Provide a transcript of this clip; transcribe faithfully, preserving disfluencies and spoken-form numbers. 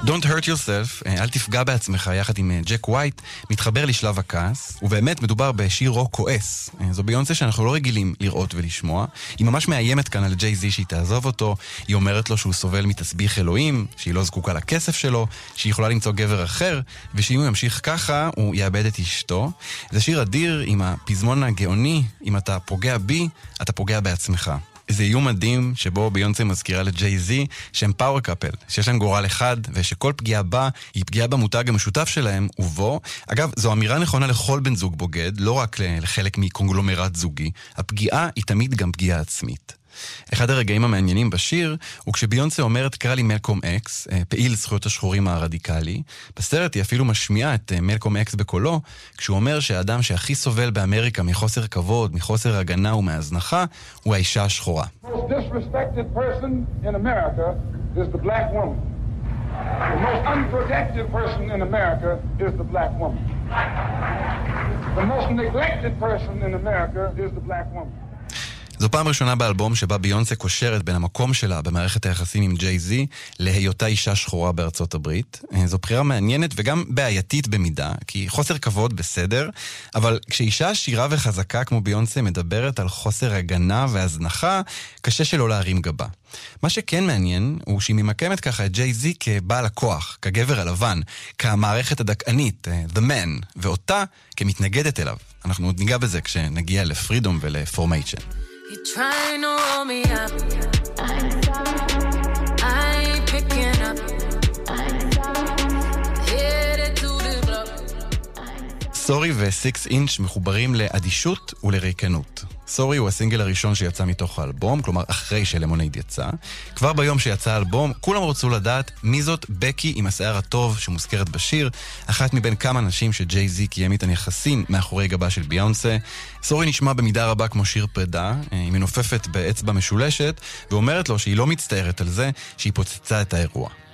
Don't hurt yourself, אל תפגע בעצמך, יחד עם ג'ק ווייט, מתחבר לשלב הכעס, ובאמת מדובר בשיר רוק כועס. זו ביונסה שאנחנו לא רגילים לראות ולשמוע. היא ממש מאיימת כאן על ג'יי זי שהיא תעזוב אותו, היא אומרת לו שהוא סובל מתסביך אלוהים, שהיא לא זקוקה לכסף שלו, שהיא יכולה למצוא גבר אחר, ושאם הוא ימשיך ככה, הוא יאבד את אשתו. זה שיר אדיר עם הפזמון הגאוני, אם אתה פוגע בי, אתה פוגע בעצמך. זה איום מדהים שבו ביונסה מזכירה לג'יי זי שהם פאוור קאפל, שיש להם גורל אחד ושכל פגיעה בה היא פגיעה במותג המשותף שלהם ובו. אגב, זו אמירה נכונה לכל בן זוג בוגד, לא רק לחלק מקונגלומרט זוגי. הפגיעה היא תמיד גם פגיעה עצמית. אחד הרגעים המעניינים בשיר הוא כשביונסה אומרת קרא לי מלקום אקס, פעיל זכויות השחורים הרדיקלי. בסרט היא אפילו משמיעה את מלקום אקס בקולו, כשהוא אומר שהאדם שהכי סובל באמריקה מחוסר כבוד, מחוסר הגנה ומהזנחה, הוא האישה השחורה. The most disrespected person in America is the black woman. The most unprotected person in America is the black woman. The most neglected person in America is the black woman. זו פעם ראשונה באלבום שבה ביונסה קושרת בין המקום שלה במערכת היחסים עם ג'יי זי להיותה אישה שחורה בארצות הברית. זו בחירה מעניינת וגם בעייתית במידה, כי חוסר כבוד בסדר, אבל כשאישה עשירה וחזקה כמו ביונסה מדברת על חוסר הגנה והזנחה, קשה שלא להרים גבה. מה שכן מעניין הוא שהיא ממקמת ככה את ג'יי זי כבעל הכוח, כגבר הלבן, כמערכת הדכאנית, the man, ואותה כמתנגדת אליו. אנחנו עוד ניגע בזה כשנגיע לפרידום ולפורמיישן. You're trying to roll me up. I'm sorry. I ain't picking up. I'm sorry. Headed to the block. סורי ו-Six Inch מחוברים לאדישות ולריקנות. סורי הוא הסינגל הראשון שיצא מתוך האלבום, כלומר אחרי שלמונייד יצא. כבר ביום שיצא האלבום, כולם רצו לדעת מי זאת בקי עם השיער הטוב שמוזכרת בשיר, אחת מבין כמה נשים שג'יי זי קיים איתן יחסים מאחורי גבה של ביונסה. סורי נשמע במידה רבה כמו שיר פרידה, היא מנופפת באצבע משולשת, ואומרת לו שהיא לא מצטערת על זה שהיא פוצצה את האירוע.